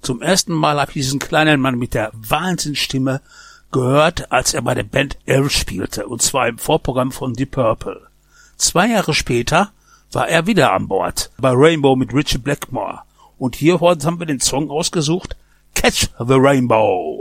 Zum ersten Mal habe ich diesen kleinen Mann mit der Wahnsinnsstimme gehört, als er bei der Band L spielte, und zwar im Vorprogramm von Deep Purple. 2 Jahre später war er wieder an Bord, bei Rainbow mit Ritchie Blackmore. Und hier haben wir den Song ausgesucht, Catch the Rainbow.